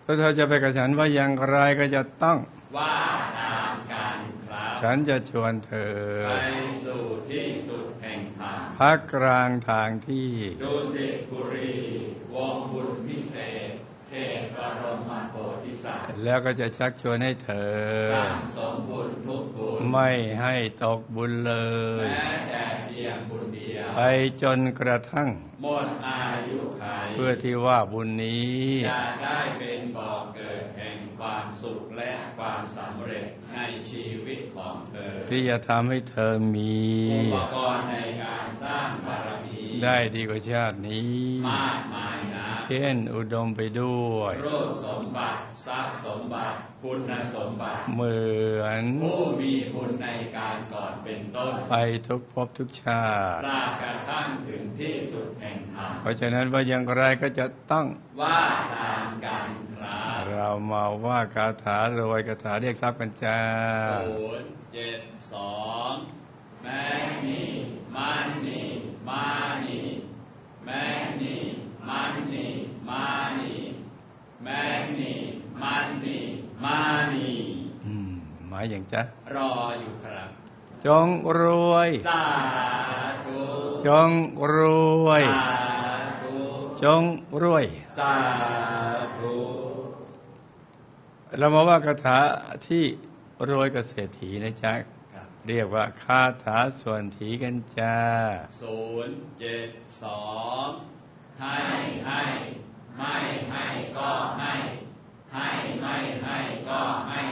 ถ้าเธอจะไปกับฉันว่าอย่างไรก็จะต้องว่าตามกันครับฉันจะชวนเธอไปสู่ที่สุดแห่งธรรมพักกลางทางที่ดุสิตบุรีวงบุญพิเศษเขตบรมโพธิสัตว์แล้วก็จะชักชวนให้เธอสร้างสมบุญทุกบุญไม่ให้ตกบุญเลยแม้แต่เพียงบุญเดียวไปจนกระทั่งหมดอายุขัยเพื่อที่ว่าบุญนี้จะได้เป็นบ่อเกิดแห่งความสุขและความสำเร็จในชีวิตของเธอที่จะทำให้เธอมีอุปกรณ์ในการสร้างบารมีได้ดีกว่าชาตินี้มากมายนะเช่นอุดมไปด้วยรูปสมบัติทรัพย์สมบัติคุณสมบัติเหมือนผู้มีบุญในการก่อนเป็นต้นไปทุกภพทุกชาติตราบกระทั่งถึงที่สุดแห่งธรรมเพราะฉะนั้นว่าอย่างไรก็จะต้องว่าตามกันครับเรามาว่าคาถารวยคาถาเรียกทรัพย์กันจ้า 072แม้นี่มันนี่มานี่แม้นี่มันนี่มานี่แม้นี่มันนี่มานี่หมายอย่างจ๊ะรออยู่ครับจงรวยสาธุจงรวยสาธุจงรวยสาธุเรามาว่าคาถาที่รวยกับเศรษฐีนะจ๊ะเรียกว่าคาถาส่วนถีกันจ้า 072ให้ไม่ให้ก็ให้ไม่ให้ก็ให้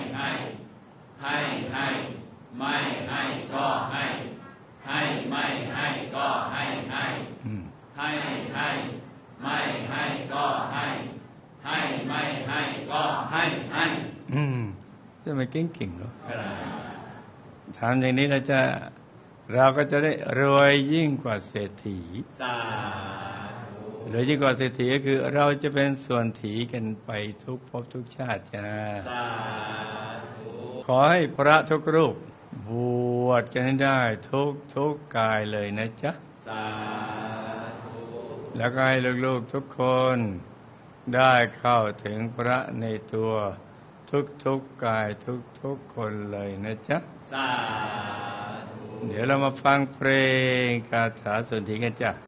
ไม่ให้ก็ให้ไม่ให้ก็ให้ไม่ให้ก็ให้ไม่ให้ก็ให้จะไม่เก่งๆหรอทำอย่างนี้เราก็จะได้รวยยิ่งกว่าเศรษฐีรวยยิ่งกว่าเศรษฐีก็คือเราจะเป็นส่วนถีกันไปทุกภพทุกชาติจ้าขอให้พระทุกรูปบวชกันได้ทุกกายเลยนะจ๊ะแล้วก็ให้ลูกๆทุกคนได้เข้าถึงพระในตัวทุกกายทุกคนเลยนะจ๊ะเดี๋ยวเรามาฟังเพลงคาถาส่วนถีกันจ้ะ